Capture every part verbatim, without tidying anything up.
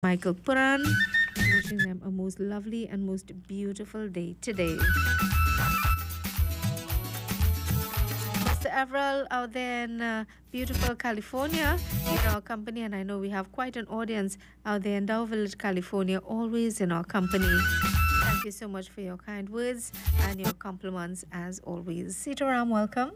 Michael Puran, wishing them a most lovely and most beautiful day today. Mister Avril out there in uh, beautiful California in our company, and I know we have quite an audience out there in Dow Village, California, always in our company. Thank you so much for your kind words and your compliments as always. Sitaram, welcome.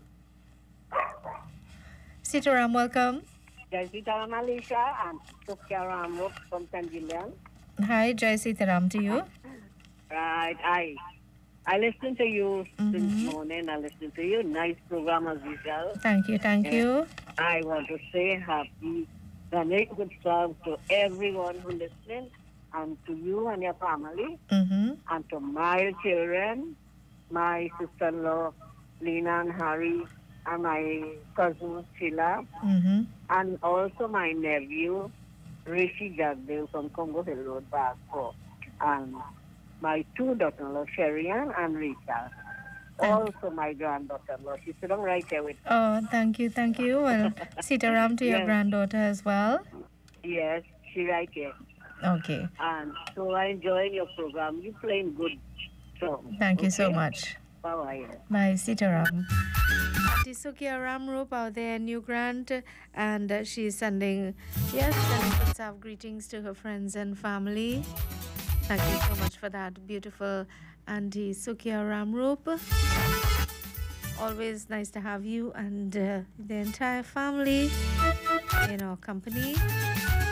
Sitaram, welcome. Jai Sitaram Alicia and Sophia Ramrock from Saint Gillian. Hi, Jai Sitaram to you. Right, I I listened to you Mhm. this morning. I listened to you. Nice program as usual. Thank you, thank Yeah. you. I want to say happy Ganesh Utsav to everyone who listening, and to you and your family, Mm-hmm. and to my children, my sister-in-law Lena and Harry, and my cousin Sheila, Mm-hmm. and also my nephew Rishi Jagdale from Congo Hill Road, Basco, and my two daughters-in-law, Sherry-Ann and Rachel. Also my granddaughter-in-law. She's sitting right here with me. Oh, thank you, thank you. Well, Sitaram to your Yes. granddaughter as well. Yes, she right here. Okay, And so I enjoying your program. You playing good songs. thank you so okay? much. Bye-bye. Bye, Sitaram. Auntie Sukia Ramrup out there in New Grant, and uh, she's sending, yes, sending WhatsApp greetings to her friends and family. Thank you so much for that, beautiful Auntie Sukia Ramrup. Always nice to have you and uh, the entire family in our company.